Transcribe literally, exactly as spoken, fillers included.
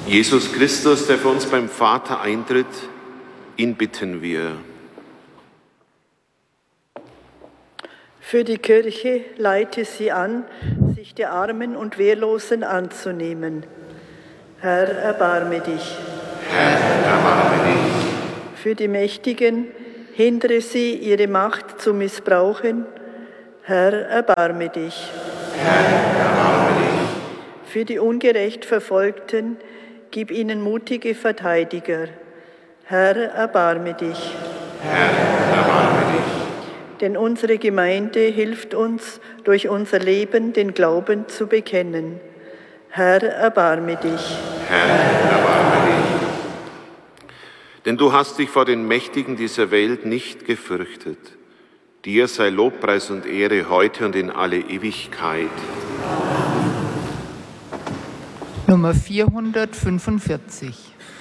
Jesus Christus, der für uns beim Vater eintritt, ihn bitten wir. Für die Kirche leite sie an, sich der Armen und Wehrlosen anzunehmen. Herr, erbarme dich. Herr, erbarme dich. Für die Mächtigen hindere sie, ihre Macht zu missbrauchen. Herr, erbarme dich. Herr, erbarme dich. Für die ungerecht Verfolgten gib ihnen mutige Verteidiger. Herr, erbarme dich. Herr, erbarme dich. Denn unsere Gemeinde hilft uns, durch unser Leben den Glauben zu bekennen. Herr, erbarme dich. Herr, erbarme dich. Denn du hast dich vor den Mächtigen dieser Welt nicht gefürchtet. Dir sei Lobpreis und Ehre heute und in alle Ewigkeit. Nummer vierhundertfünfundvierzig.